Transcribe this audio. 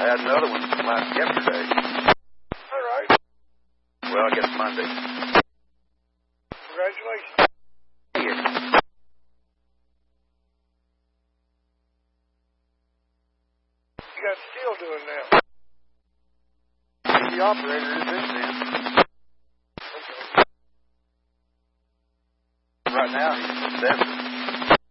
I had another one yesterday. All right. Well, I guess Monday. Congratulations. Here. You got Steele doing now. The operator is in there. Okay. Right now, he's the 7.